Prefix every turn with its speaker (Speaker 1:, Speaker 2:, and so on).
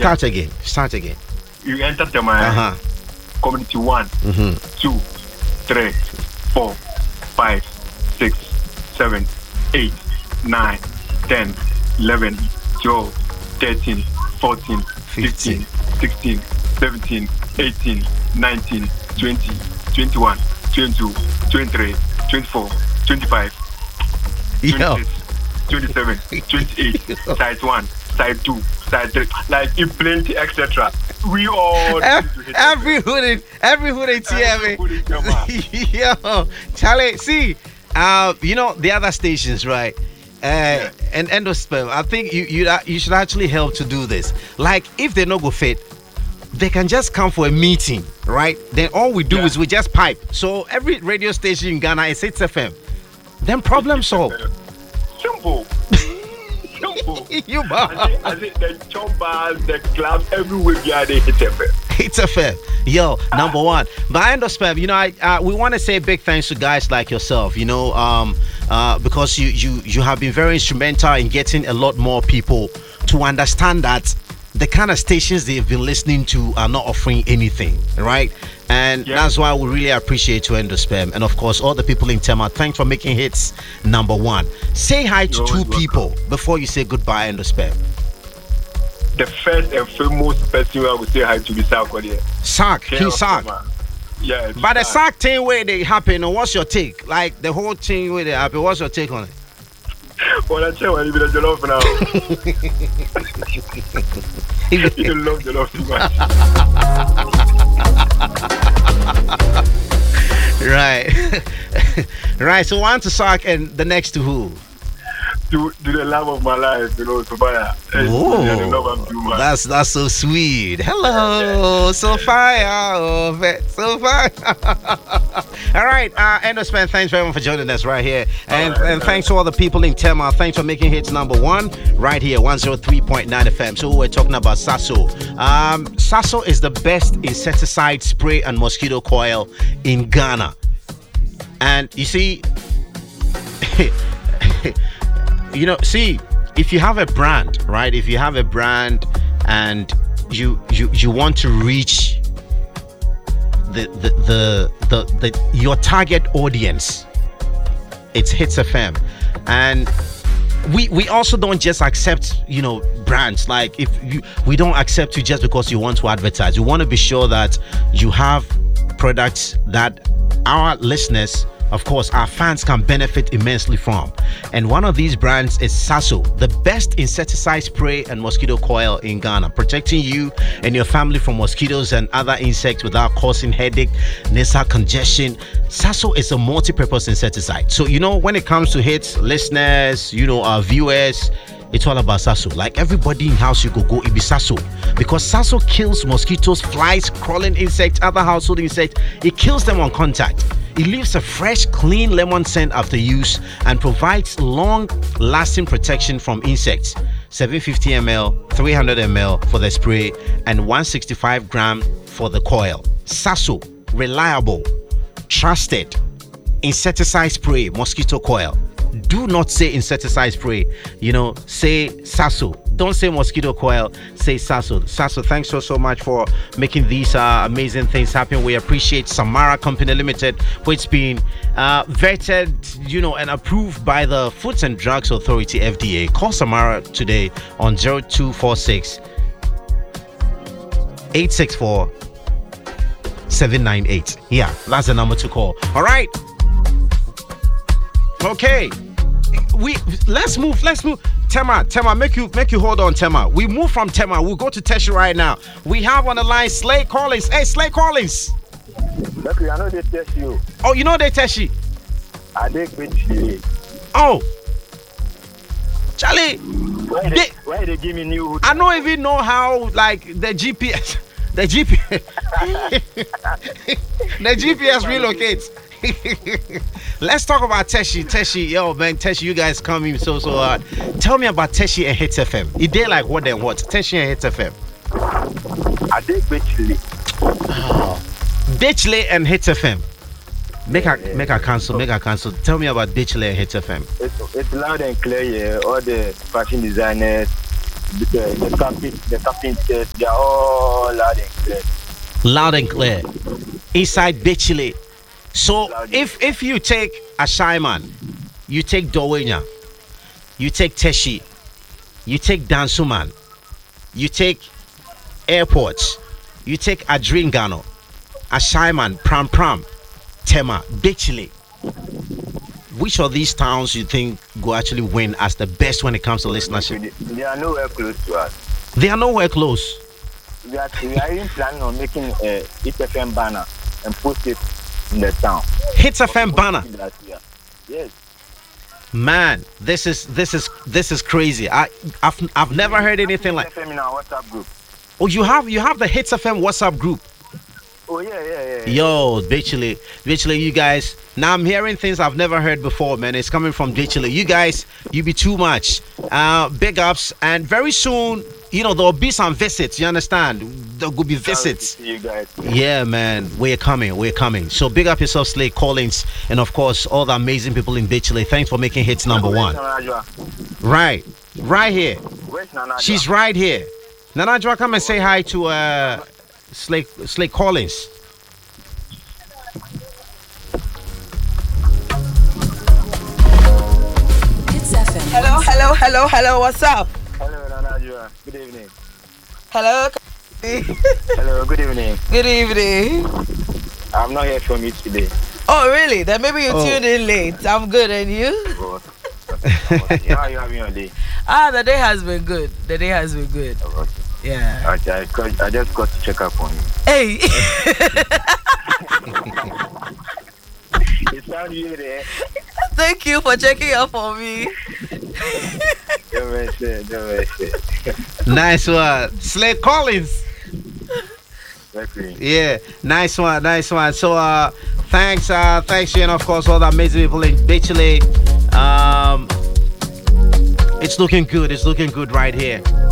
Speaker 1: Start again.
Speaker 2: You enter the my community 1, 2, 3, 4, 5, 6, 7, 8, 9, 10, 11, 12, 13, 14, 15, 16, 17, 18, 19, 20, 21, 22, 23, 24, 25, 26, 27, 28, side 1, side 2, side 3, like in plenty, etc. We all
Speaker 1: every hoodie TMA. Yo, Charlie, see, you know the other stations, right? And Endosperm, I think you should actually help to do this. Like, if they no go fit, they can just come for a meeting, right? Then all we do is we just pipe. So every radio station in Ghana is Hits FM. Then problem solved.
Speaker 2: Simple.
Speaker 1: You
Speaker 2: I think the chop bars, the clubs, everywhere we are, they Hits FM.
Speaker 1: Hits FM. Yo, number one. But Endosperm, you know, we want to say big thanks to guys like yourself, you know, because you have been very instrumental in getting a lot more people to understand that the kind of stations they've been listening to are not offering anything, right? And that's why we really appreciate you, Endosperm. And of course, all the people in Tema, thanks for making hits number one. Say hi to two people before you say goodbye, Endosperm.
Speaker 2: The first and famous person I would say hi to is Sark.
Speaker 1: King Sark.
Speaker 2: Yeah.
Speaker 1: But the Sark thing where they happen, what's your take? Like the whole thing where they happen, what's your take on it?
Speaker 2: Well, I tell you, you love now. You love the love too much.
Speaker 1: Right. Right. So one to Sark and the next to who?
Speaker 2: To the love of my life, you know, Sophia.
Speaker 1: Oh, that's so sweet. Hello, Sophia. Sophia. All right, Endosperm, thanks very much for joining us right here. And thanks to all the people in Tema. Thanks for making hits number one right here, 103.9 FM. So we're talking about Sasso. Sasso is the best insecticide spray and mosquito coil in Ghana. And you see, you know, see, if you have a brand, right? If you have a brand and you want to reach the your target audience, it's Hits FM. And we also don't just accept, you know, brands. Like, we don't accept you just because you want to advertise. We want to be sure that you have products that our listeners, of course, our fans can benefit immensely from. And one of these brands is Sasso, the best insecticide spray and mosquito coil in Ghana, protecting you and your family from mosquitoes and other insects without causing headache, nasal congestion. Sasso is a multi-purpose insecticide. So, you know, when it comes to hits, listeners, you know, our viewers, it's all about Sasso. Like, everybody in house, you go, it be Sasso. Because Sasso kills mosquitoes, flies, crawling insects, other household insects. It kills them on contact. It leaves a fresh, clean lemon scent after use and provides long-lasting protection from insects. 750 ml, 300 ml for the spray, and 165 gram for the coil. Sasso, reliable, trusted insecticide spray, mosquito coil. Do not say insecticide spray, you know, say Sasso. Don't say mosquito coil, say Sasso. Sasso, thanks so much for making these amazing things happen. We appreciate Samara Company Limited, which being vetted, you know, and approved by the Foods and Drugs Authority, FDA. Call Samara today on 0246 864 798. Yeah, that's the number to call. All right. Okay, let's move. Tema, make you hold on, Tema. We move from Tema. We'll go to Teshi right now. We have on the line Slay Collins. Hey, Slay Collins.
Speaker 3: Look, I know they test you.
Speaker 1: Oh, you know they test you.
Speaker 3: I did Chile.
Speaker 1: Oh, Charlie.
Speaker 3: Why they give me new?
Speaker 1: I don't even know how, like, the GPS relocates. Let's talk about Teshi. Yo, man, Teshi, you guys come in so hard. Tell me about Teshi and Hits FM. It did like what then what? Teshi and Hits FM.
Speaker 3: I did Chile.
Speaker 1: Ditchley and Hits FM. Make a cancel. Tell me about Ditchley and Hits FM.
Speaker 3: It's loud and clear, yeah. All the fashion designers, the carpenters, they are all loud and clear.
Speaker 1: Loud and clear. Inside Bichile. So if you take Ashaiman, you take Dowenya, you take Teshi, you take Dansuman, you take Airports, you take Adringano, Ashaiman, Pram Pram, Tema, Bichile. Which of these towns you think will actually win as the best when it comes to listenership?
Speaker 3: They are nowhere close to us.
Speaker 1: They are nowhere close.
Speaker 3: We are even planning on making a HFM banner and post it in the town.
Speaker 1: Hits FM banner.
Speaker 3: Yes.
Speaker 1: Man, this is crazy. I've never heard anything like.
Speaker 3: HFM in our WhatsApp group.
Speaker 1: Oh, you have the Hits FM WhatsApp group.
Speaker 3: Oh yeah.
Speaker 1: Yo, Bichile, you guys. Now I'm hearing things I've never heard before, man. It's coming from Bichile. You guys, you be too much. Big ups, and very soon, there'll be some visits. You understand? There will be visits.
Speaker 3: You guys.
Speaker 1: Yeah, man, we're coming. So big up yourself, Slade Collins, and of course all the amazing people in Bichile. Thanks for making hits number one. Right here.
Speaker 3: Where's Nanajwa?
Speaker 1: She's right here. Nanajwa, come and say hi to Slade Collins.
Speaker 4: Hello, what's up?
Speaker 3: Hello, Nanajwa. Good evening.
Speaker 4: Hello.
Speaker 3: Hello, good evening.
Speaker 4: Good evening.
Speaker 3: I'm not here from you today.
Speaker 4: Oh, really? Then maybe you tuned in late. I'm good, and you?
Speaker 3: How are you having your day?
Speaker 4: The day has been good. Yeah.
Speaker 3: Okay, I just got to check up on you.
Speaker 4: Hey.
Speaker 3: It sounds you there.
Speaker 4: Thank you for checking up on me.
Speaker 3: Don't mention it.
Speaker 1: Nice one, Slade Collins.
Speaker 3: Exactly.
Speaker 1: Yeah, nice one. So thanks you, and of course all the amazing people in Bichile. It's looking good right here.